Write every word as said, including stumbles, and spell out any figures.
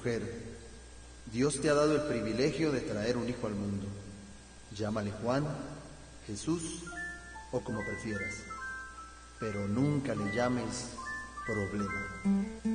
Mujer, Dios te ha dado el privilegio de traer un hijo al mundo. Llámale Juan, Jesús o como prefieras, pero nunca le llames problema.